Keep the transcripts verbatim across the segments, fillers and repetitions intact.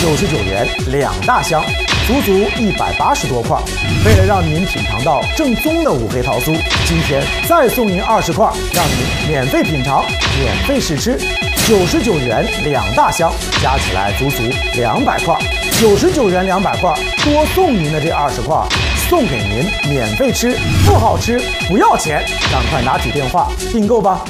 九十九元两大箱，足足一百八十多块。为了让您品尝到正宗的五黑桃酥，今天再送您二十块，让您免费品尝、免费试吃。九十九元两大箱，加起来足足两百块。九十九元两百块，多送您的这二十块，送给您免费吃，不好吃不要钱，赶快拿起电话订购吧。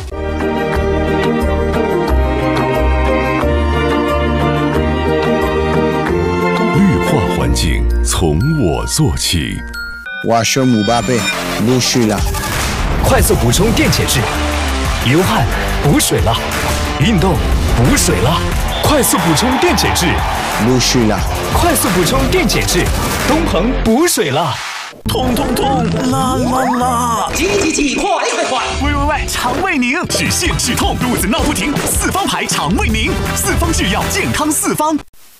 环境从我做起。 我是姆巴佩，不需了。 快速补充电解质，流汗补水了，运动补水了，快速补充电解质， 不需了。 快速补充电解质，东鹏补水了。 痛痛痛，啦啦啦！ 急急急，快快快！ 喂喂喂，肠胃宁，止泻止痛，肚子闹不停，四方牌肠胃宁，四方制药，健康四方。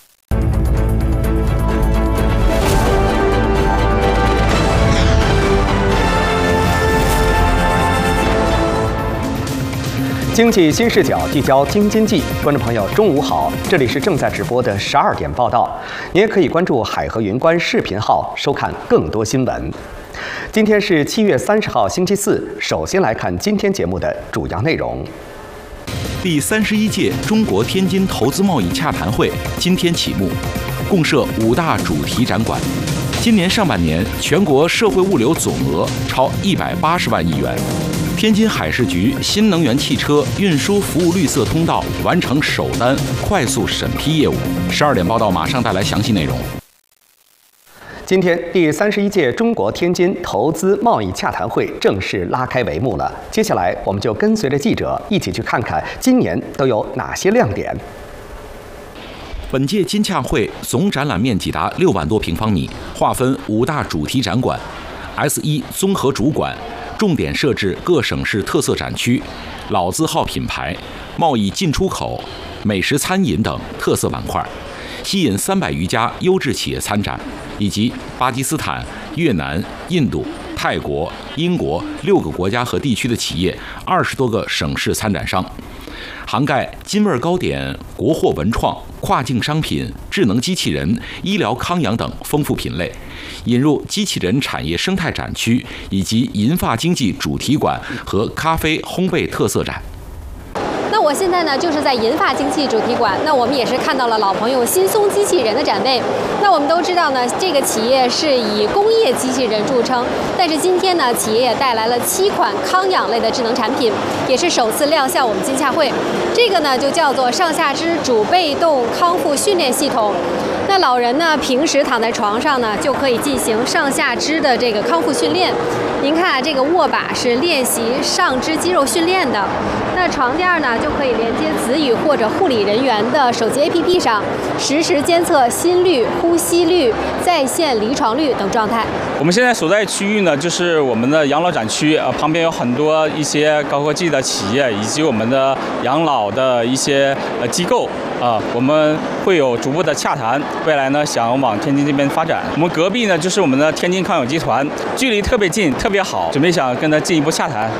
经济新视角聚焦京津冀，观众朋友，中午好，这里是正在直播的十二点报道。您也可以关注海河云观视频号，收看更多新闻。今天是七月三十号，星期四。首先来看今天节目的主要内容。 第三十一届中国天津投资贸易洽谈会今天启幕，共设五大主题展馆。今年上半年，全国社会物流总额超一百八十万亿元。天津海事局新能源汽车运输服务绿色通道完成首单快速审批业务。十二点报道马上带来详细内容。 今天第三十一届中国天津投资贸易洽谈会正式拉开帷幕了。接下来，我们就跟随着记者一起去看看今年都有哪些亮点。 本届金洽会总展览面积达六万多平方米，划分五大主题展馆 ：S 一综合主馆。重点设置各省市特色展区、老字号品牌、贸易进出口、美食餐饮等特色板块，吸引三百余家优质企业参展，以及巴基斯坦、越南、印度、泰国、英国六个国家和地区的企业，二十多个省市参展商，涵盖金味糕点、国货文创、跨境商品、智能机器人、医疗康养等丰富品类。引入机器人产业生态展区，以及银发经济主题馆和咖啡烘焙特色展。 那我现在呢，就是在银发经济主题馆。那我们也是看到了老朋友新松机器人的展位。那我们都知道呢，这个企业是以工业机器人著称，但是今天呢，企业也带来了七款康养类的智能产品，也是首次亮相我们金洽会。这个呢，就叫做上下肢主被动康复训练系统。那老人呢，平时躺在床上呢，就可以进行上下肢的这个康复训练。您看啊，这个握把是练习上肢肌肉训练的。那床垫呢，就可以连接子女或者护理人员的手机 A P P 上，实时监测心率、呼吸率、在线离床率等状态。 我们现在所在区域呢，就是我们的养老展区，呃，旁边有很多一些高科技的企业，以及我们的养老的一些呃机构啊、呃，我们会有逐步的洽谈，未来呢想往天津这边发展。我们隔壁呢就是我们的天津康友集团，距离特别近，特别好，准备想跟他进一步洽谈。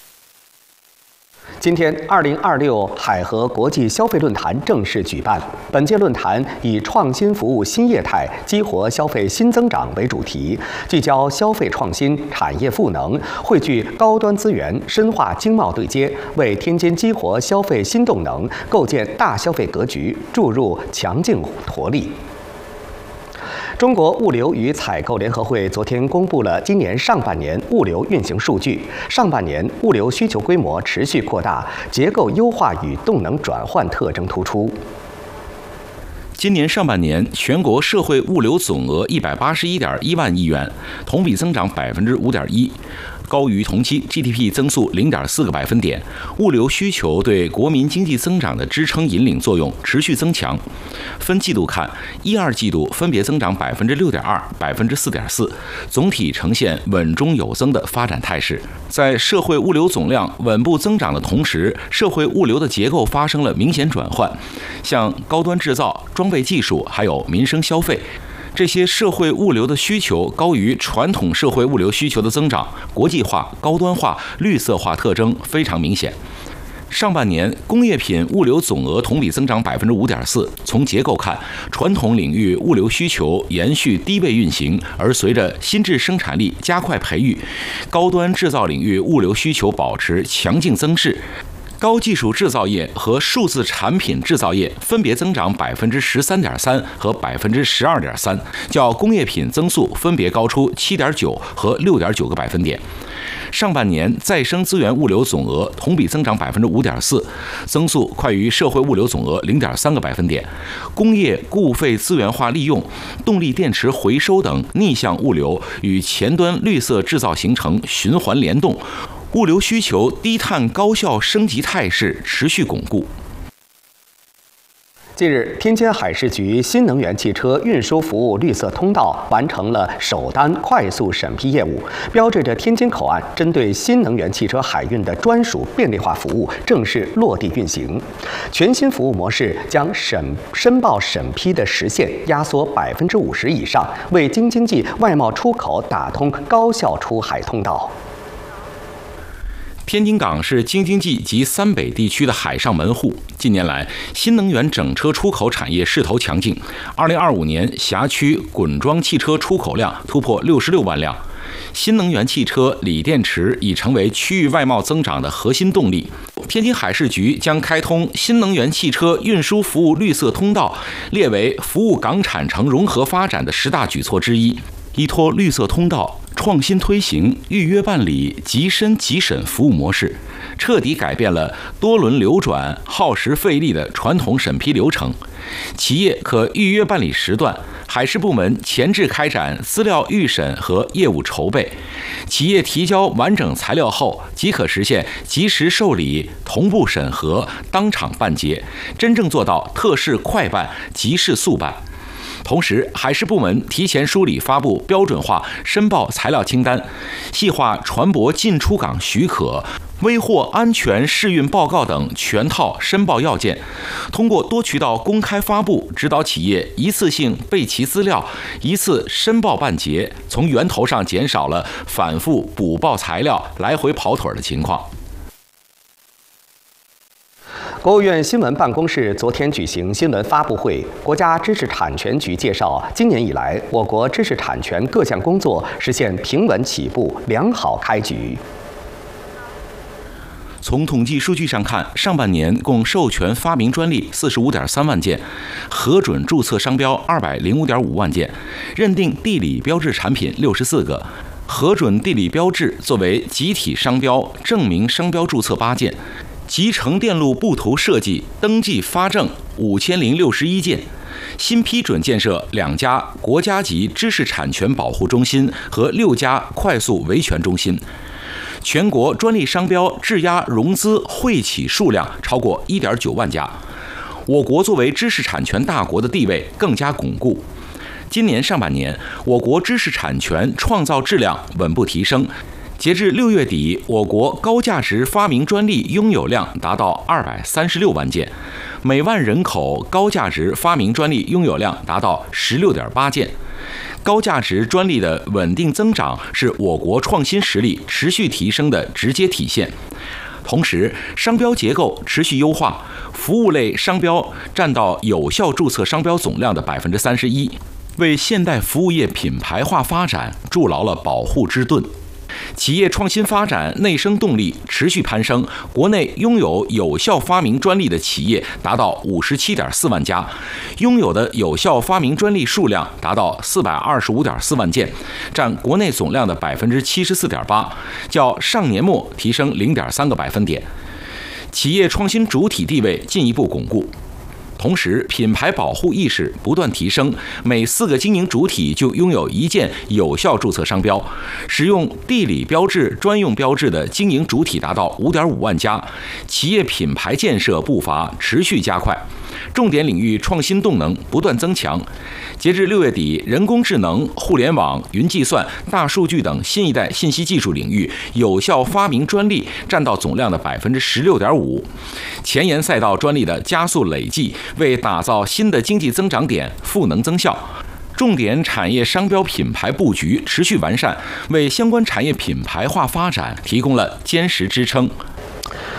今天，二零二六海河国际消费论坛正式举办。本届论坛以创新服务新业态，激活消费新增长为主题，聚焦消费创新、产业赋能，汇聚高端资源，深化经贸对接，为天津激活消费新动能、构建大消费格局注入强劲活力。中国物流与采购联合会昨天公布了今年上半年物流运行数据。上半年物流需求规模持续扩大，结构优化与动能转换特征突出。 今年上半年，全国社会物流总额一百八十一点一万亿元，同比增长百分之五点一。高于同期 G D P 增速零点四个百分点，物流需求对国民经济增长的支撑引领作用持续增强。分季度看，一二季度分别增长百分之六点二、百分之四点四，总体呈现稳中有增的发展态势。在社会物流总量稳步增长的同时，社会物流的结构发生了明显转换，像高端制造、装备技术还有民生消费。这些社会物流的需求高于传统社会物流需求的增长，国际化、高端化、绿色化特征非常明显。 上半年工业品物流总额同比增长百分之五点四。从结构看，传统领域物流需求延续低位运行，而随着新质生产力加快培育，高端制造领域物流需求保持强劲增势。高技术制造业和数字产品制造业分别增长百分之十三点三和百分之十二点三，较工业品增速分别高出七点九和六点九个百分点。上半年再生资源物流总额同比增长百分之五点四，增速快于社会物流总额零点三个百分点。工业固废资源化利用、动力电池回收等逆向物流与前端绿色制造形成循环联动。物流需求低碳高效升级态势持续巩固。 近日，天津海事局新能源汽车运输服务绿色通道完成了首单快速审批业务，标志着天津口岸针对新能源汽车海运的专属便利化服务正式落地运行。全新服务模式将审申报审批的时限压缩百分之五十以上，为京津冀外贸出口打通高效出海通道。 天津港是京津冀及三北地区的海上门户。近年来，新能源整车出口产业势头强劲。二零二五年，辖区滚装汽车出口量突破六十六万辆。新能源汽车、锂电池已成为区域外贸增长的核心动力。天津海事局将开通新能源汽车运输服务绿色通道，列为服务港产城融合发展的十大举措之一。依托绿色通道，创新推行预约办理即申即审服务模式，彻底改变了多轮流转、耗时费力的传统审批流程。企业可预约办理时段，海事部门前置开展资料预审和业务筹备。企业提交完整材料后，即可实现及时受理、同步审核、当场办结，真正做到特事快办、即事速办。同时，海事部门提前梳理发布标准化申报材料清单，细化船舶进出港许可、危货安全试运报告等全套申报要件，通过多渠道公开发布，指导企业一次性备齐资料，一次申报办结，从源头上减少了反复补报材料、来回跑腿的情况。 国务院新闻办公室昨天举行新闻发布会，国家知识产权局介绍，今年以来，我国知识产权各项工作实现平稳起步、良好开局。 从统计数据上看，上半年共授权发明专利四十五点三万件，核准注册商标二百零五点五万件，认定地理标志产品六十四个，核准地理标志作为集体商标证明商标注册八件。集成电路布图设计登记发证五千零六十一件，新批准建设两家国家级知识产权保护中心和六家快速维权中心。全国专利商标质押融资汇企数量超过 一点九万家。我国作为知识产权大国的地位更加巩固。今年上半年，我国知识产权创造质量稳步提升。截至六月底，我国高价值发明专利拥有量达到二百三十六万件，每万人口高价值发明专利拥有量达到十六点八件。高价值专利的稳定增长是我国创新实力持续提升的直接体现。同时，商标结构持续优化，服务类商标占到有效注册商标总量的百分之三十一，为现代服务业品牌化发展筑牢了保护之盾。企业创新发展内生动力持续攀升，国内拥有有效发明专利的企业达到五十七点四万家，拥有的有效发明专利数量达到四百二十五点四万件，占国内总量的百分之七十四点八，较上年末提升零点三个百分点，企业创新主体地位进一步巩固。同时，品牌保护意识不断提升，每四个经营主体就拥有一件有效注册商标，使用地理标志专用标志的经营主体达到 五点五万家，企业品牌建设步伐持续加快，重点领域创新动能不断增强。截至六月底，人工智能、互联网、云计算、大数据等新一代信息技术领域有效发明专利占到总量的百分之十六点五，前沿赛道专利的加速累计，为打造新的经济增长点赋能增效。重点产业商标品牌布局持续完善，为相关产业品牌化发展提供了坚实支撑。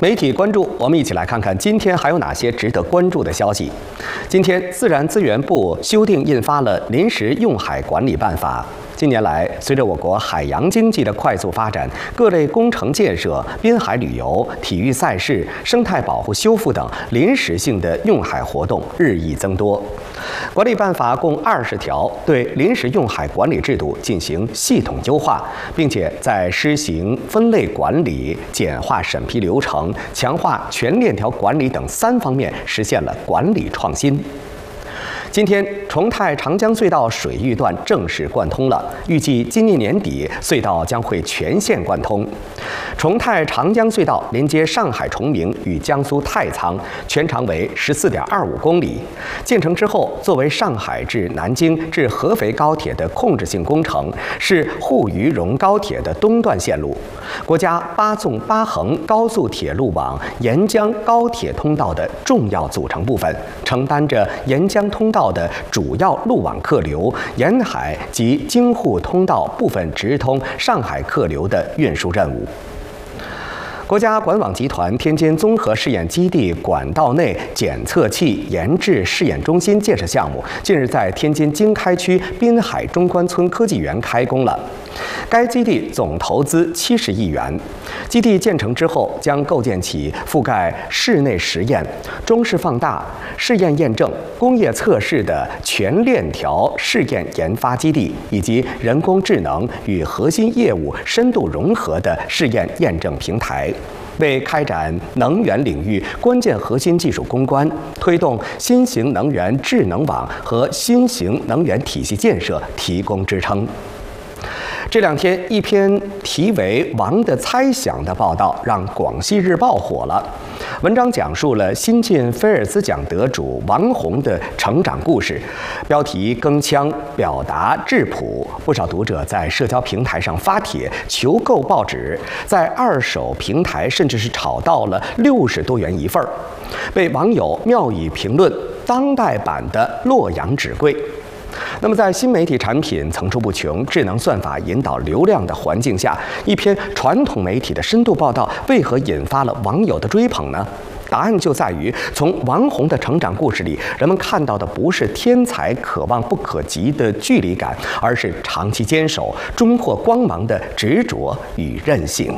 媒体关注，我们一起来看看今天还有哪些值得关注的消息。今天，自然资源部修订印发了《临时用海管理办法》。近年来，随着我国海洋经济的快速发展，各类工程建设、滨海旅游、体育赛事、生态保护修复等临时性的用海活动日益增多。管理办法共二十条，对临时用海管理制度进行系统优化，并且在施行分类管理、简化审批流程、强化全链条管理等三方面实现了管理创新。今天，重泰长江隧道水域段正式贯通了，预计今年年底隧道将会全线贯通。重泰长江隧道连接上海崇明与江苏太仓，全长为十四点二五公里。建成之后，作为上海至南京至合肥高铁的控制性工程，是沪渝蓉高铁的东段线路，国家八纵八横高速铁路网沿江高铁通道的重要组成部分，承担着沿江通道的主要路网客流、沿海及京沪通道部分直通上海客流的运输任务。国家管网集团天津综合试验基地管道内检测器研制试验中心建设项目近日在天津经开区滨海中关村科技园开工了。该基地总投资七十亿元，基地建成之后将构建起覆盖室内实验、中式放大、试验验证、工业测试的全链条试验研发基地，以及人工智能与核心业务深度融合的试验验证平台，为开展能源领域关键核心技术攻关、推动新型能源智能网和新型能源体系建设提供支撑。这两天，一篇题为《王的猜想》的报道让《广西日报》火了。文章讲述了新晋菲尔兹奖得主王红的成长故事，标题铿锵，表达质朴。不少读者在社交平台上发帖求购报纸，在二手平台甚至是炒到了六十多元一份儿，被网友妙语评论“当代版的洛阳纸贵”。那么，在新媒体产品层出不穷、智能算法引导流量的环境下，一篇传统媒体的深度报道为何引发了网友的追捧呢？答案就在于，从王红的成长故事里，人们看到的不是天才可望不可及的距离感，而是长期坚守、终获光芒的执着与韧性。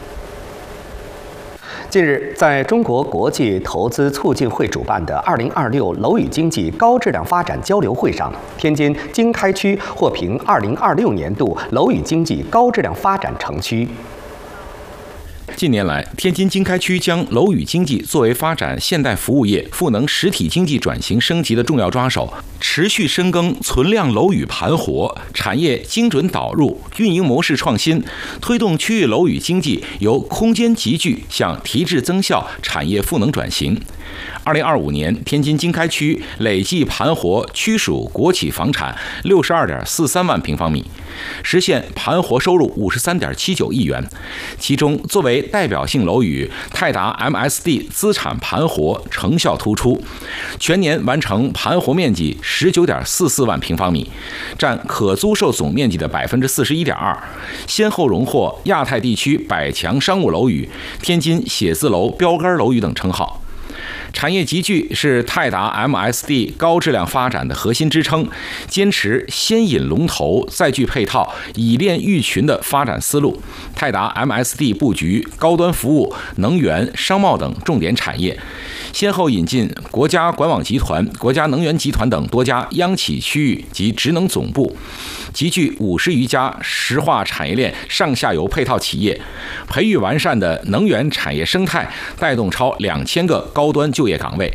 近日，在中国国际投资促进会主办的二零二六楼宇经济高质量发展交流会上，天津经开区获评二零二六年度楼宇经济高质量发展城区。 近年来，天津经开区将楼宇经济作为发展现代服务业、赋能实体经济转型升级的重要抓手，持续深耕存量楼宇盘活、产业精准导入、运营模式创新，推动区域楼宇经济由空间集聚向提质增效、产业赋能转型。二零二五年，天津经开区累计盘活区属国企房产六十二点四三万平方米，实现盘活收入五十三点七九亿元。其中，作为代表性楼宇，泰达 M S D 资产盘活成效突出，全年完成盘活面积十九点四四万平方米，占可租售总面积的百分之四十一点二，先后荣获亚太地区百强商务楼宇、天津写字楼标杆楼宇等称号。产业集聚是泰达 M S D 高质量发展的核心支撑，坚持先引龙头，再聚配套，以链育群的发展思路。泰达 M S D 布局高端服务、能源、商贸等重点产业，先后引进国家管网集团、国家能源集团等多家央企区域及职能总部，集聚五十余家石化产业链上下游配套企业，培育完善的能源产业生态，带动超两千个高端就业岗位。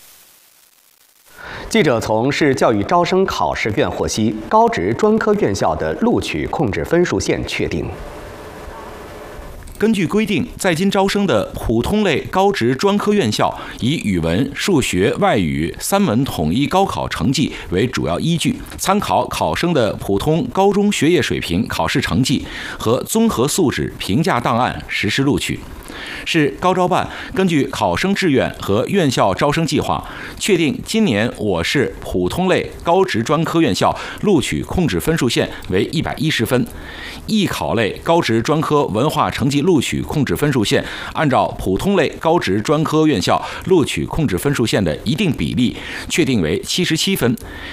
记者从市教育招生考试院获悉，高职专科院校的录取控制分数线确定。 根据规定，在京招生的普通类高职专科院校以语文、数学、外语三门统一高考成绩为主要依据，参考考生的普通高中学业水平、考试成绩和综合素质评价档案实施录取。市高招办根据考生志愿和院校招生计划，确定今年我市普通类高职专科院校录取控制分数线为一百一十分，艺考类高职专科文化成绩录录取控制分数线按照普通类高职专科院校录取控制分数线的一定比例确定为七十七分，